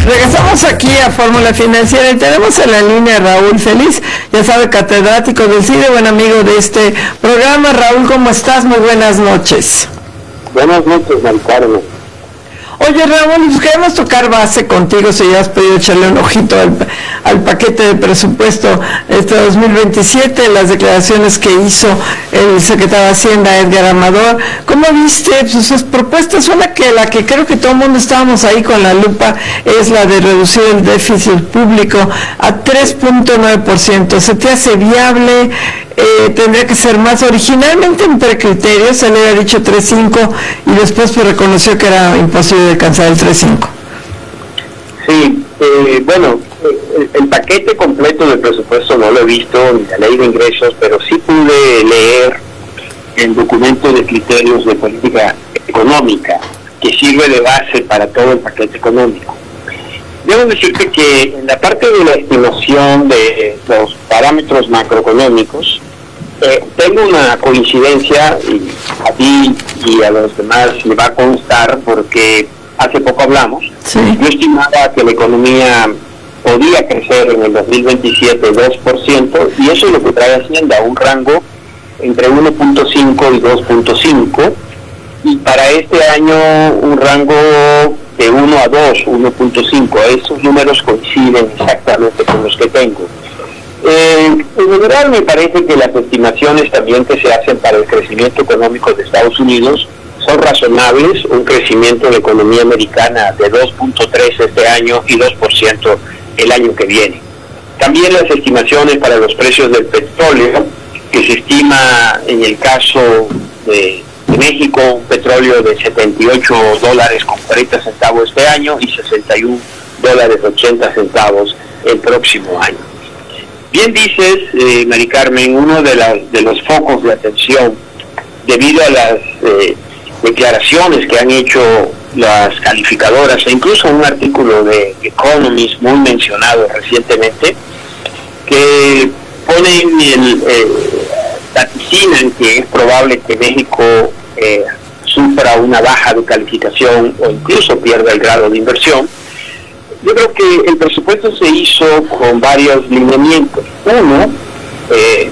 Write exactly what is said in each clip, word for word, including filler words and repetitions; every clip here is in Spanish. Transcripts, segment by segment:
Regresamos aquí a Fórmula Financiera y tenemos en la línea a Raúl Feliz, ya sabe, catedrático del C I D E, buen amigo de este programa. Raúl, ¿cómo estás? Muy buenas noches. Buenas noches, Mari Carmen. Oye, Raúl, pues queremos tocar base contigo, si ya has podido echarle un ojito al, al paquete de presupuesto este dos mil veintisiete, las declaraciones que hizo el secretario de Hacienda, Edgar Amador. ¿Cómo viste pues, sus propuestas? Una que la que creo que todo el mundo estábamos ahí con la lupa es la de reducir el déficit público a tres punto nueve por ciento. ¿Se te hace viable? Eh, tendría que ser más. Originalmente en precriterios se le había dicho tres punto cinco y después pues reconoció que era imposible alcanzar el tres punto cinco. Sí, eh, bueno, el, el paquete completo del presupuesto no lo he visto, ni la ley de ingresos, pero sí pude leer el documento de criterios de política económica que sirve de base para todo el paquete económico. Debo decirte que en la parte de la estimación de los parámetros macroeconómicos, eh, tengo una coincidencia, y a ti y a los demás le va a constar porque hace poco hablamos. Sí. Yo estimaba que la economía podía crecer en el dos mil veintisiete dos por ciento, y eso es lo que trae Hacienda, un rango entre uno punto cinco y dos punto cinco, y para este año un rango de uno a dos, uno punto cinco. Estos números coinciden exactamente con los que tengo. Eh, en general me parece que las estimaciones también que se hacen para el crecimiento económico de Estados Unidos son razonables, un crecimiento de la economía americana de dos punto tres este año y dos por ciento el año que viene. También las estimaciones para los precios del petróleo, que se estima en el caso de de México un petróleo de setenta y ocho dólares con cuarenta centavos este año y sesenta y uno dólares ochenta centavos el próximo año. Bien dices, eh, Mari Carmen, uno de, las, de los focos de atención debido a las eh, declaraciones que han hecho las calificadoras, e incluso un artículo de Economist muy mencionado recientemente, que ponen el... Eh, vaticinan que es probable que México eh, sufra una baja de calificación o incluso pierda el grado de inversión. Yo creo que el presupuesto se hizo con varios lineamientos. Uno, eh,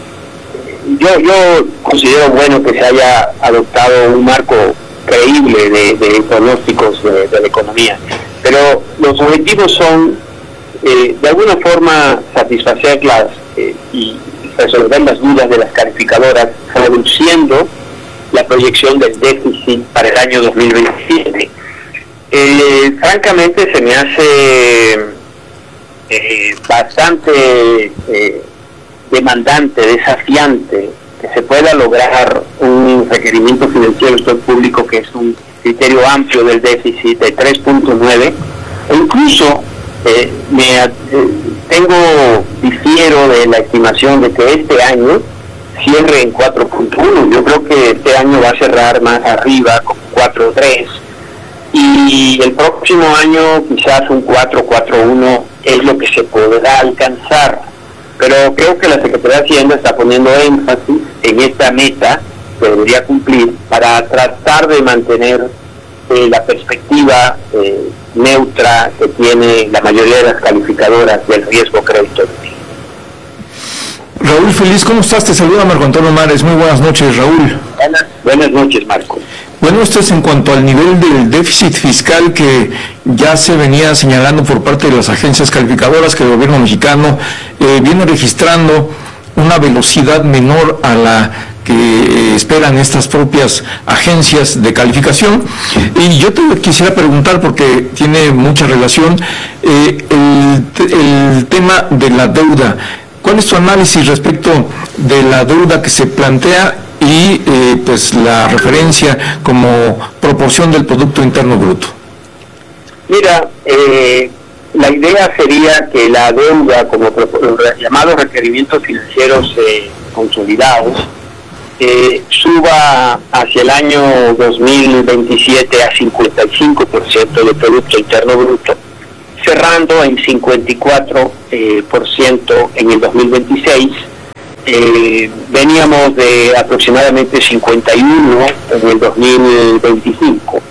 yo, yo considero bueno que se haya adoptado un marco creíble de, de pronósticos de, de la economía, pero los objetivos son eh, de alguna forma satisfacerlas eh, y resolver las dudas de las calificadoras, reduciendo la proyección del déficit para el año dos mil veintisiete. Eh, francamente se me hace eh, bastante eh, demandante, desafiante que se pueda lograr un requerimiento financiero del público que es un criterio amplio del déficit de tres punto nueve, e incluso eh, me eh, tengo difiero de la estimación de que este año cierre en cuatro punto uno. Yo creo que este año va a cerrar más arriba, como cuatro punto tres, y el próximo año quizás un cuatro, cuatro punto uno es lo que se podrá alcanzar. Pero creo que la Secretaría de Hacienda está poniendo énfasis en esta meta que debería cumplir para tratar de mantener eh, la perspectiva eh, neutra que tiene la mayoría de las calificadoras del riesgo crédito. Raúl Feliz, ¿cómo estás? Te saluda Marco Antonio Mares. Muy buenas noches, Raúl. Buenas, buenas noches, Marco. Bueno, esto es en cuanto al nivel del déficit fiscal que ya se venía señalando por parte de las agencias calificadoras, que el gobierno mexicano eh, viene registrando una velocidad menor a la que esperan estas propias agencias de calificación. Y yo te quisiera preguntar, porque tiene mucha relación, eh, el, el tema de la deuda. ¿Cuál es tu análisis respecto de la deuda que se plantea y eh, pues la referencia como proporción del Producto Interno Bruto? Mira, eh, la idea sería que la deuda, como los llamados requerimientos financieros eh, consolidados, eh, suba hacia el año dos mil veintisiete a cincuenta y cinco por ciento del Producto Interno Bruto, cerrando en cincuenta y cuatro por ciento eh, en el dos mil veintiséis. Eh, veníamos de aproximadamente cincuenta y uno en el dos mil veinticinco.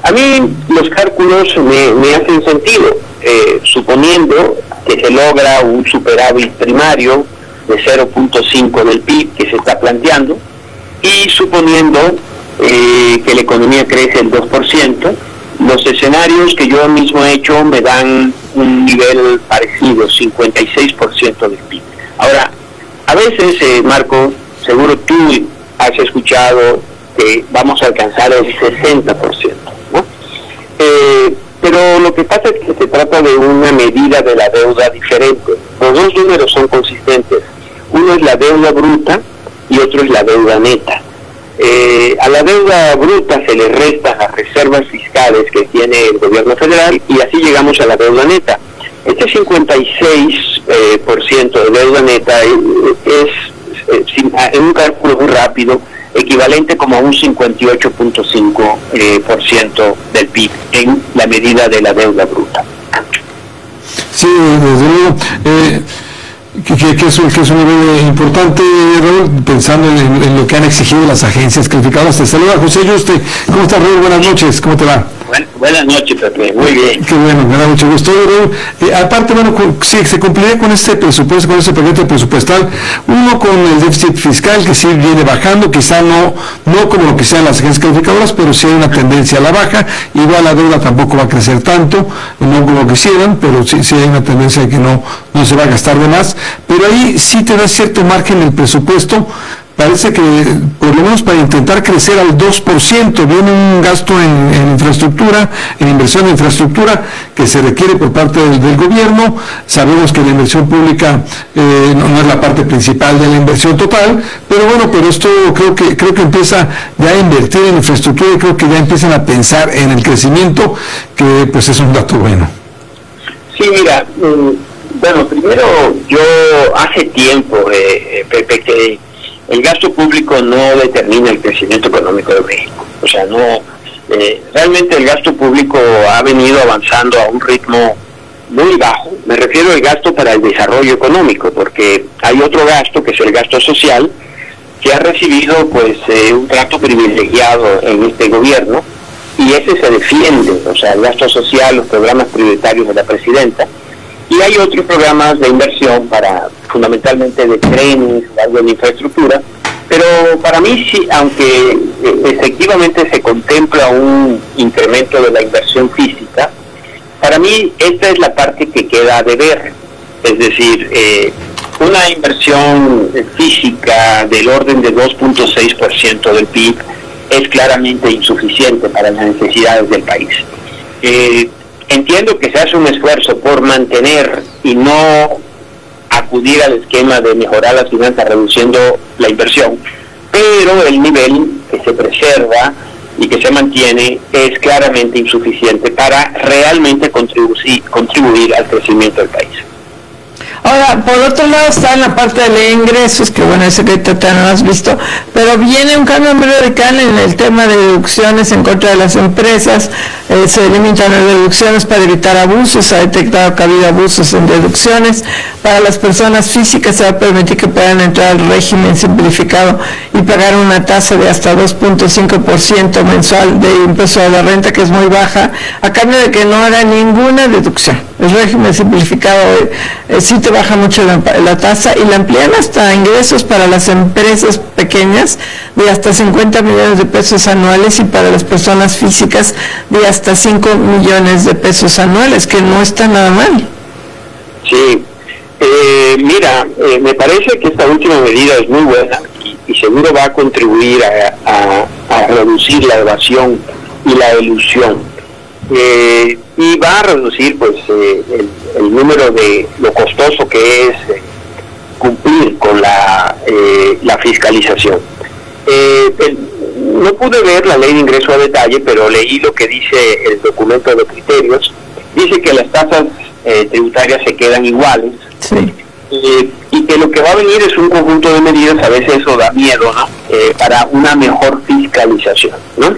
A mí los cálculos me, me hacen sentido, eh, suponiendo que se logra un superávit primario de cero punto cinco del P I B que se está planteando, y suponiendo eh, que la economía crece el dos por ciento, los escenarios que yo mismo he hecho me dan un nivel parecido, cincuenta y seis por ciento del P I B. Ahora, a veces, eh, Marco, seguro tú has escuchado que vamos a alcanzar el sesenta por ciento, ¿no? Eh, pero lo que pasa es que se trata de una medida de la deuda diferente. Los dos números son consistentes. Uno es la deuda bruta y otro es la deuda neta. Eh, a la deuda bruta se le restan las reservas fiscales que tiene el gobierno federal y así llegamos a la deuda neta. Este cincuenta y seis por ciento eh, de deuda neta es, es, es, en un cálculo muy rápido, equivalente como a un cincuenta y ocho punto cinco por ciento del P I B en la medida de la deuda bruta. Sí, desde luego. Eh... Que, que, que, es un, que es un nivel importante, Raúl, pensando en, en lo que han exigido las agencias calificadoras. Te saluda José Yuste. ¿Cómo estás, Raúl? Buenas noches, ¿cómo te va? Buen, buenas noches, Pepe, muy bien. Qué bueno, me da mucho gusto. Raúl, eh, aparte, bueno, con, sí, se cumpliría con este presupuesto, con este paquete presupuestal, uno con el déficit fiscal que sí viene bajando, quizá no no como lo que sean las agencias calificadoras, pero sí hay una tendencia a la baja. Igual la deuda tampoco va a crecer tanto, no como quisieran, pero sí, sí hay una tendencia de que no, no se va a gastar de más. Pero ahí sí te da cierto margen el presupuesto. Parece que por lo menos para intentar crecer al dos por ciento viene un gasto en, en infraestructura, en inversión en infraestructura que se requiere por parte del, del gobierno. Sabemos que la inversión pública eh, no, no es la parte principal de la inversión total, pero bueno, pero esto creo que creo que empieza ya a invertir en infraestructura y creo que ya empiezan a pensar en el crecimiento, que pues es un dato bueno. Sí, mira, bueno, primero yo hace tiempo, eh, Pepe, que el gasto público no determina el crecimiento económico de México. O sea, no, eh, realmente el gasto público ha venido avanzando a un ritmo muy bajo. Me refiero al gasto para el desarrollo económico, porque hay otro gasto, que es el gasto social, que ha recibido pues eh, un trato privilegiado en este gobierno, y ese se defiende, o sea, el gasto social, los programas prioritarios de la presidenta. Y hay otros programas de inversión para, fundamentalmente de trenes, algo de infraestructura, pero para mí sí, aunque eh, efectivamente se contempla un incremento de la inversión física, para mí esta es la parte que queda a deber. Es decir, eh, una inversión física del orden de dos punto seis por ciento del P I B es claramente insuficiente para las necesidades del país. Eh, Entiendo que se hace un esfuerzo por mantener y no acudir al esquema de mejorar las finanzas reduciendo la inversión, pero el nivel que se preserva y que se mantiene es claramente insuficiente para realmente contribuir, contribuir al crecimiento del país. Ahora, por otro lado está en la parte de ingresos, que bueno, ese que te no has visto, pero viene un cambio muy radical en el tema de deducciones en contra de las empresas. Eh, se limitan las deducciones para evitar abusos. Se ha detectado que ha habido abusos en deducciones. Para las personas físicas se va a permitir que puedan entrar al régimen simplificado y pagar una tasa de hasta dos punto cinco por ciento mensual de impuesto a la renta, que es muy baja, a cambio de que no haga ninguna deducción. El régimen simplificado eh, eh, sí te baja mucho la, la tasa, y la amplían hasta ingresos para las empresas pequeñas de hasta cincuenta millones de pesos anuales, y para las personas físicas de hasta cinco millones de pesos anuales, que no está nada mal. Sí, eh, mira, eh, me parece que esta última medida es muy buena y, y seguro va a contribuir a, a, a reducir la evasión y la elusión. Eh, y va a reducir pues eh, el, el número de lo costoso que es eh, cumplir con la, eh, la fiscalización. Eh, el, no pude ver la ley de ingreso a detalle, pero leí lo que dice el documento de criterios. Dice que las tasas eh, tributarias se quedan iguales, sí. eh, y que lo que va a venir es un conjunto de medidas. A veces eso da miedo, ¿no? Eh, para una mejor fiscalización, ¿no?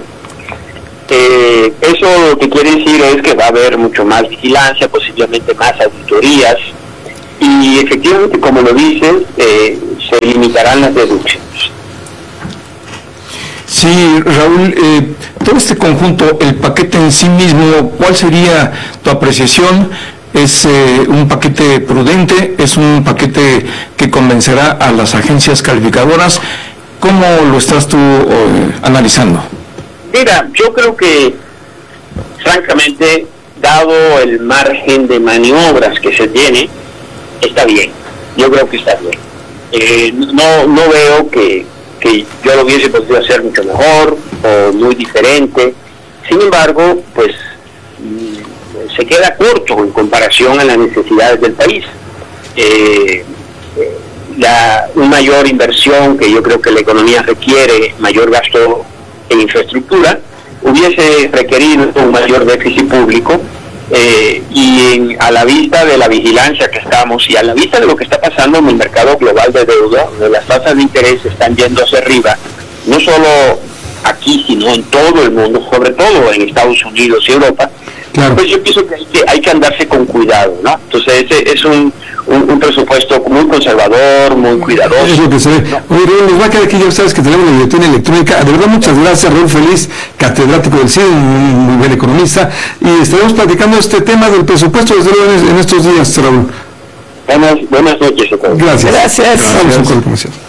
Eh, eso lo que quiere decir es que va a haber mucho más vigilancia, posiblemente más auditorías, y efectivamente, como lo dicen, eh, se limitarán las deducciones. Sí, Sí, Raúl, eh, todo este conjunto, el paquete en sí mismo, ¿cuál sería tu apreciación? ¿Es eh, un paquete prudente? ¿Es un paquete que convencerá a las agencias calificadoras? ¿Cómo lo estás tú eh, analizando? Mira, yo creo que, francamente, dado el margen de maniobras que se tiene, está bien. Yo creo que está bien. Eh, no, no veo que, que yo lo hubiese podido hacer mucho mejor o muy diferente. Sin embargo, pues se queda corto en comparación a las necesidades del país. Eh, la, una mayor inversión que yo creo que la economía requiere, mayor gasto en infraestructura, hubiese requerido un mayor déficit público, eh, y en, a la vista de la vigilancia que estamos y a la vista de lo que está pasando en el mercado global de deuda, donde las tasas de interés están yendo hacia arriba, no solo aquí, sino en todo el mundo, sobre todo en Estados Unidos y Europa. Claro. Pues yo pienso que hay, que hay que andarse con cuidado, ¿no? Entonces ese es un, un, un presupuesto muy conservador, muy cuidadoso. Es lo que se ve. Oye, Raúl, nos va a quedar aquí, ya sabes que tenemos la guillotina electrónica. De verdad, muchas gracias, Raúl Feliz, catedrático del C I D, un muy buen economista, y estaremos platicando este tema del presupuesto desde luego en estos días, Raúl. Buenas, buenas noches a todos. Gracias. Gracias. Vamos a un corte comercial.